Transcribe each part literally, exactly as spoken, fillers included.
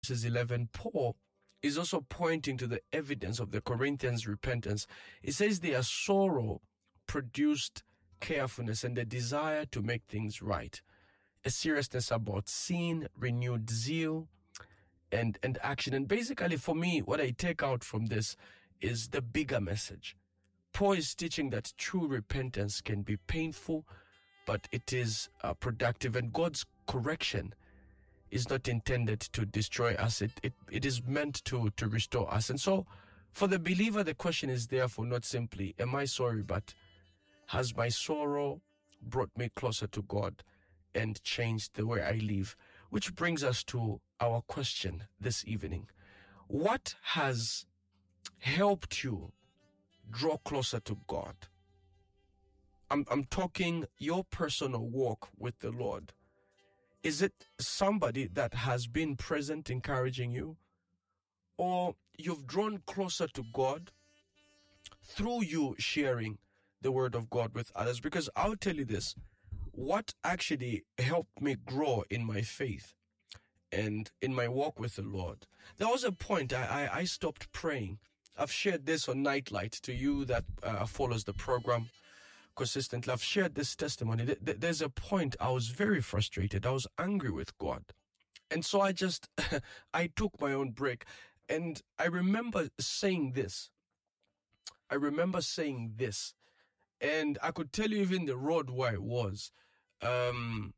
verses eleven, Paul is also pointing to the evidence of the Corinthians' repentance. It says their sorrow produced carefulness and the desire to make things right, a seriousness about sin, renewed zeal, and, and action. And basically for me, what I take out from this is the bigger message. Paul is teaching that true repentance can be painful, but it is uh, productive, and God's correction is not intended to destroy us. It, it, it is meant to, to restore us. And so for the believer, the question is therefore not simply, am I sorry, but has my sorrow brought me closer to God and changed the way I live? Which brings us to our question this evening. What has helped you draw closer to God? I'm, I'm talking your personal walk with the Lord. Is it somebody that has been present encouraging you? Or you've drawn closer to God through you sharing the word of God with others? Because I'll tell you this, what actually helped me grow in my faith and in my walk with the Lord, there was a point I, I, I stopped praying. I've shared this on Nightlight to you that uh, follows the program consistently. I've shared this testimony. There's a point I was very frustrated. I was angry with God. And so I just, I took my own break. And I remember saying this. I remember saying this. And I could tell you even the road where I was. Um,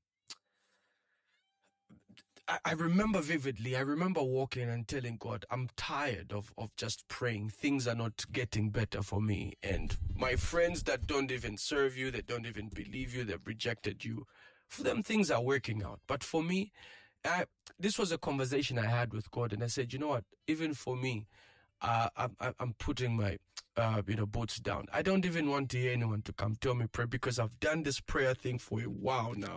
I, I remember vividly. I remember walking and telling God, I'm tired of, of just praying. Things are not getting better for me. And my friends that don't even serve you, they don't even believe you, they've rejected you. For them, things are working out. But for me, I, this was a conversation I had with God. And I said, you know what? Even for me, uh, I'm, I'm putting my uh, you know, boots down. I don't even want to hear anyone to come tell me pray, because I've done this prayer thing for a while now.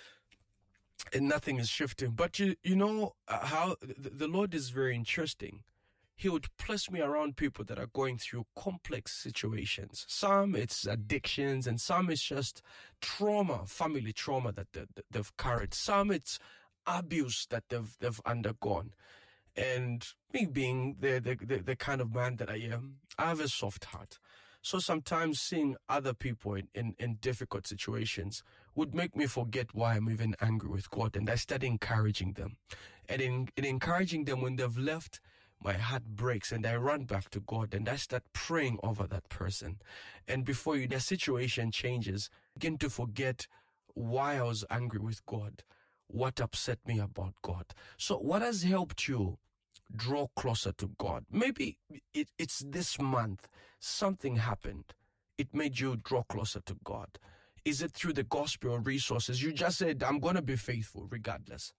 And nothing is shifting. But you you know uh, how the, the Lord is very interesting. He would place me around people that are going through complex situations. Some it's addictions, and some it's just trauma, family trauma that they, they've carried. Some it's abuse that they've they've undergone. And me being the, the the the kind of man that I am, I have a soft heart. So sometimes seeing other people in, in, in difficult situations would make me forget why I'm even angry with God. And I start encouraging them. And in, in encouraging them, when they've left, my heart breaks and I run back to God and I start praying over that person. And before you, their situation changes, begin to forget why I was angry with God, what upset me about God. So what has helped you draw closer to God? Maybe it, it's this month, something happened. It made you draw closer to God. Is it through the gospel resources? You just said, I'm going to be faithful regardless.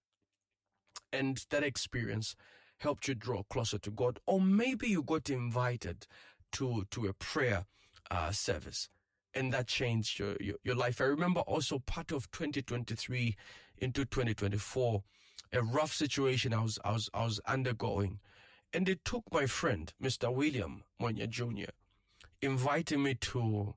And that experience helped you draw closer to God. Or maybe you got invited to, to a prayer uh, service, and that changed your, your, your life. I remember also part of twenty twenty-three into twenty twenty-four, a rough situation I was, I was, I was undergoing. And it took my friend, Mister William Monya Junior, inviting me to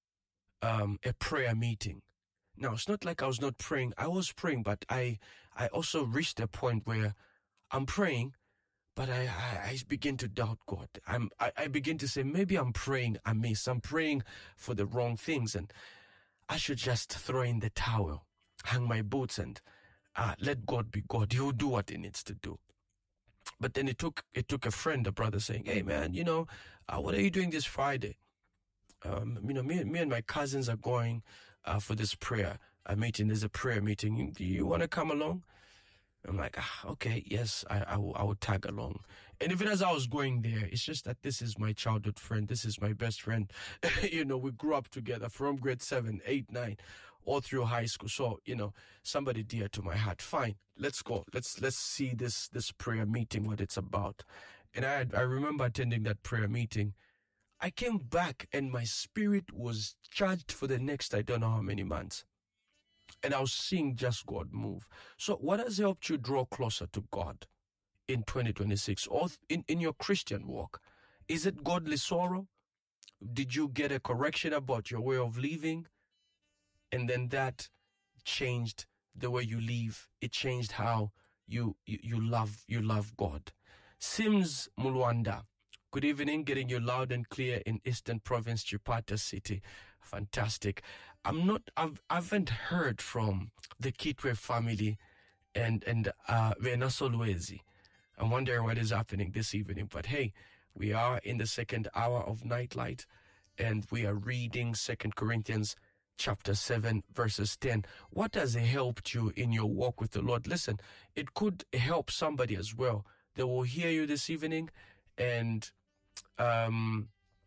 um, a prayer meeting. Now, it's not like I was not praying. I was praying, but I, I also reached a point where I'm praying, but I, I, I begin to doubt God. I'm, I, I begin to say, maybe I'm praying amiss. I'm praying for the wrong things, and I should just throw in the towel, hang my boots, and uh, let God be God. He will do what he needs to do. But then it took, it took a friend, a brother, saying, hey man, you know, uh, what are you doing this Friday? Um, you know, me, me and my cousins are going uh, for this prayer uh, meeting. There's a prayer meeting. Do you want to come along? I'm like, ah, okay, yes, I, I, will, I will tag along. And even as I was going there, it's just that this is my childhood friend. This is my best friend. You know, we grew up together from grade seven, eight, nine, all through high school. So, you know, somebody dear to my heart. Fine, let's go. Let's, let's see this, this prayer meeting, what it's about. And I, I remember attending that prayer meeting. I came back and my spirit was charged for the next, I don't know how many months. And I was seeing just God move. So what has helped you draw closer to God in twenty twenty-six or in, in your Christian walk? Is it godly sorrow? Did you get a correction about your way of living? And then that changed the way you live. It changed how you you, you love you love God. Sims Mulwanda, good evening, getting you loud and clear in Eastern Province, Chipata City. Fantastic. I'm not, I've, I haven't heard from the Kitwe family and, and, uh, Vena Solwezi. I'm wondering what is happening this evening, but hey, we are in the second hour of Nightlight and we are reading Second Corinthians chapter seven, verses ten. What has helped you in your walk with the Lord? Listen, it could help somebody as well. They will hear you this evening, and um,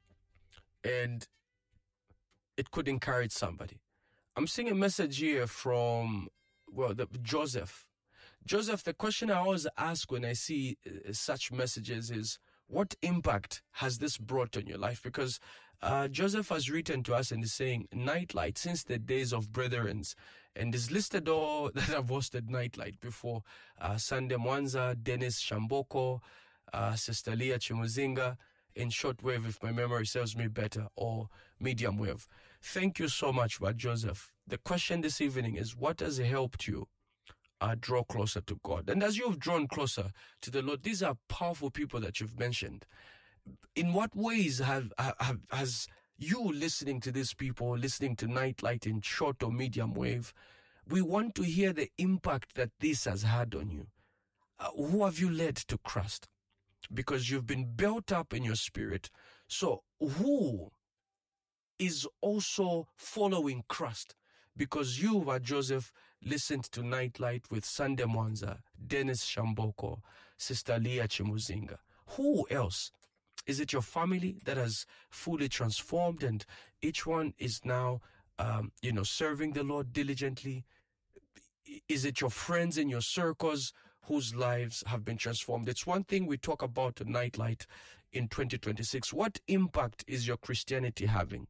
and it could encourage somebody. I'm seeing a message here from, well, the, Joseph. Joseph, the question I always ask when I see uh, such messages is, what impact has this brought on your life? Because uh, Joseph has written to us and is saying, Nightlight, since the days of Brethrens, and is listed all that have hosted Nightlight before. Uh, Sande Mwanza, Dennis Shamboko, uh, Sister Leah Chimuzinga, in shortwave, if my memory serves me better, or medium wave. Thank you so much, but Joseph. The question this evening is, what has helped you Uh, draw closer to God? And as you've drawn closer to the Lord, these are powerful people that you've mentioned. In what ways have, have has you listening to these people, listening to Nightlight in short or medium wave, we want to hear the impact that this has had on you. Uh, who have you led to Christ? Because you've been built up in your spirit. So who is also following Christ? Because you, uh, Joseph, listened to Nightlight with Sande Mwanza, Dennis Shamboko, Sister Leah Chimuzinga. Who else? Is it your family that has fully transformed and each one is now, um, you know, serving the Lord diligently? Is it your friends in your circles whose lives have been transformed? It's one thing we talk about at Nightlight in twenty twenty-six. What impact is your Christianity having?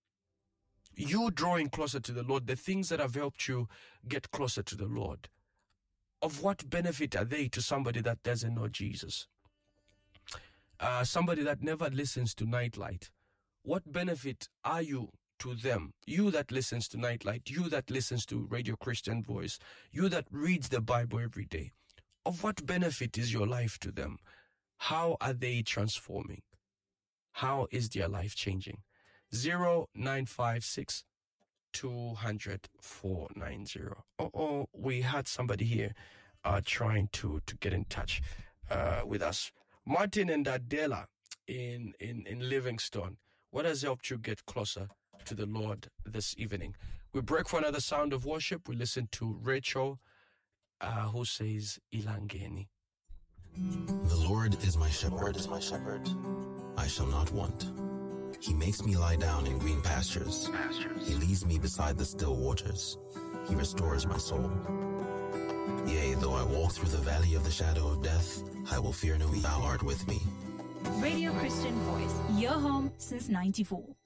You drawing closer to the Lord, the things that have helped you get closer to the Lord, of what benefit are they to somebody that doesn't know Jesus? Uh, somebody that never listens to Nightlight, what benefit are you to them? You that listens to Nightlight, you that listens to Radio Christian Voice, you that reads the Bible every day, of what benefit is your life to them? How are they transforming? How is their life changing? Zero nine five six two hundred four nine zero. Oh, oh, we had somebody here uh, trying to to get in touch uh, with us. Martin and Adela in, in, in Livingstone. What has helped you get closer to the Lord this evening? We break for another sound of worship. We listen to Rachel, uh, who says Ilangeni. The Lord is my shepherd. Lord is my shepherd. I shall not want. He makes me lie down in green pastures. pastures. He leads me beside the still waters. He restores my soul. Yea, though I walk through the valley of the shadow of death, I will fear no evil. Thou art with me. Radio Christian Voice, your home since ninety-four.